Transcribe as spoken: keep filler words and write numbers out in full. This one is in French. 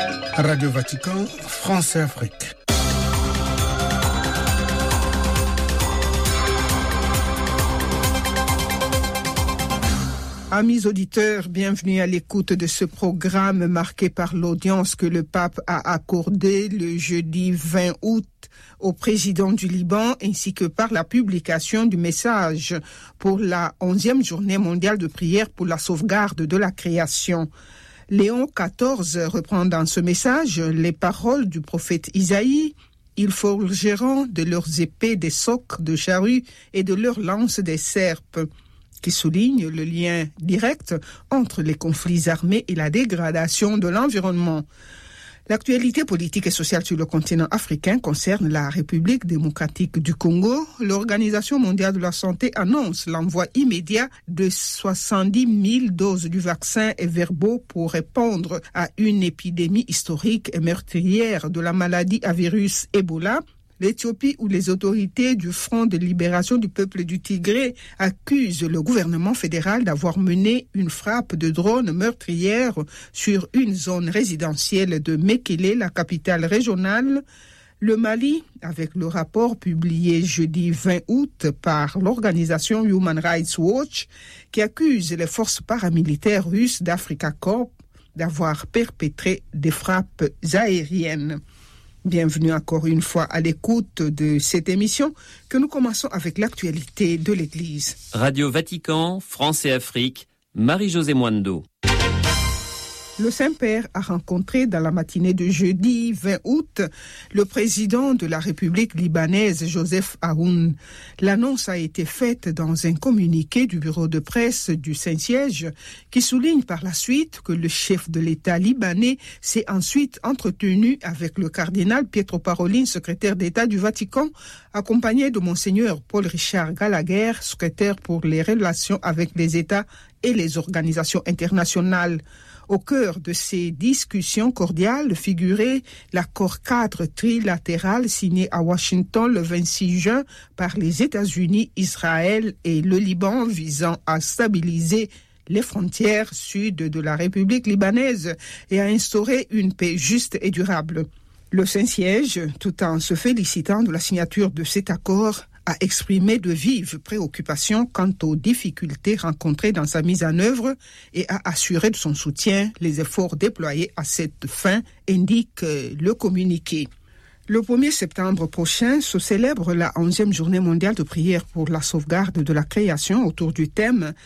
Radio Vatican, France et Afrique. Amis auditeurs, bienvenue à l'écoute de ce programme marqué par l'audience que le pape a accordée le jeudi vingt août au président du Liban ainsi que par la publication du message pour la onzième journée mondiale de prière pour la sauvegarde de la création. Léon quatorze reprend dans ce message les paroles du prophète Isaïe. Ils forgeront de leurs épées des socs de charrues et de leurs lances des serpes, qui souligne le lien direct entre les conflits armés et la dégradation de l'environnement. L'actualité politique et sociale sur le continent africain concerne la République démocratique du Congo. L'Organisation mondiale de la santé annonce l'envoi immédiat de soixante-dix mille doses du vaccin Everbo pour répondre à une épidémie historique et meurtrière de la maladie à virus Ebola. L'Éthiopie, où les autorités du Front de libération du peuple du Tigré accusent le gouvernement fédéral d'avoir mené une frappe de drone meurtrière sur une zone résidentielle de Mekele, la capitale régionale. Le Mali, avec le rapport publié jeudi vingt août par l'organisation Human Rights Watch, qui accuse les forces paramilitaires russes d'Africa Corps d'avoir perpétré des frappes aériennes. Bienvenue encore une fois à l'écoute de cette émission que nous commençons avec l'actualité de l'Église. Radio Vatican, France et Afrique, Marie-Josée Mwando. Le Saint-Père a rencontré dans la matinée de jeudi vingt août le président de la République libanaise, Joseph Aoun. L'annonce a été faite dans un communiqué du bureau de presse du Saint-Siège qui souligne par la suite que le chef de l'État libanais s'est ensuite entretenu avec le cardinal Pietro Parolin, secrétaire d'État du Vatican, accompagné de Monseigneur Paul-Richard Gallagher, secrétaire pour les relations avec les États et les organisations internationales. Au cœur de ces discussions cordiales figurait l'accord cadre trilatéral signé à Washington le vingt-six juin par les États-Unis, Israël et le Liban visant à stabiliser les frontières sud de la République libanaise et à instaurer une paix juste et durable. Le Saint-Siège, tout en se félicitant de la signature de cet accord, a exprimé de vives préoccupations quant aux difficultés rencontrées dans sa mise en œuvre et a assuré de son soutien les efforts déployés à cette fin, indique le communiqué. Le premier septembre prochain se célèbre la onzième journée mondiale de prière pour la sauvegarde de la création autour du thème